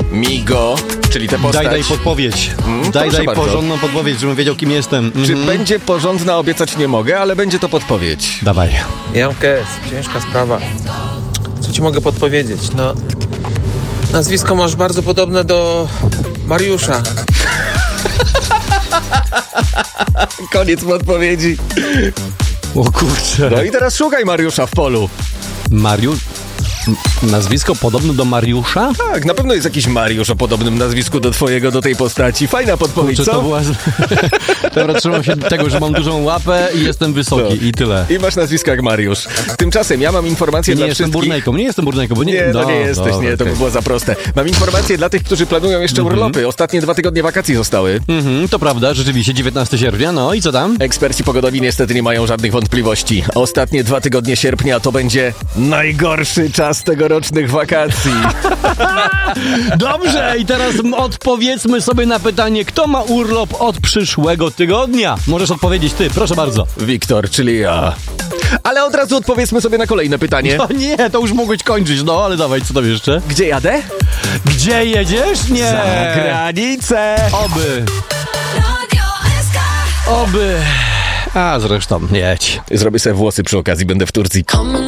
Migo, czyli tę postać. Daj podpowiedź. Daj bardzo. porządną podpowiedź, żebym wiedział, kim jestem. Czy będzie porządna, obiecać nie mogę, ale będzie to podpowiedź. Dawaj. Jamkes, ciężka sprawa. Co ci mogę podpowiedzieć? No, nazwisko masz bardzo podobne do Mariusza. Koniec podpowiedzi. O kurczę. No i teraz szukaj Mariusza w polu. Nazwisko podobne do Mariusza? Tak, na pewno jest jakiś Mariusz o podobnym nazwisku do twojego, do tej postaci. Fajna podpowiedź, Kurczę, co? to była... Dobra, trzymam się tego, że mam dużą łapę i jestem wysoki i tyle. I masz nazwisko jak Mariusz. Tymczasem ja mam informację dla wszystkich... Nie jestem burnejką, bo nie... Nie, to nie jesteś, dobra, to by było za proste. Mam informację dla tych, którzy planują jeszcze urlopy. Ostatnie 2 tygodnie wakacji zostały. To prawda, rzeczywiście, 19 sierpnia, no i co tam? Eksperci pogodowi niestety nie mają żadnych wątpliwości. Ostatnie 2 tygodnie sierpnia to będzie najgorszy czas tegorocznych wakacji. Dobrze, i teraz odpowiedzmy sobie na pytanie, kto ma urlop od przyszłego tygodnia? Możesz odpowiedzieć ty, proszę bardzo. Wiktor, czyli ja. Ale od razu odpowiedzmy sobie na kolejne pytanie. No nie, to już mogłeś kończyć, no ale dawaj, co tam jeszcze? Gdzie jadę? Gdzie jedziesz? Nie. Za granicę. Oby. A zresztą, jedź. Zrobię sobie włosy przy okazji, będę w Turcji.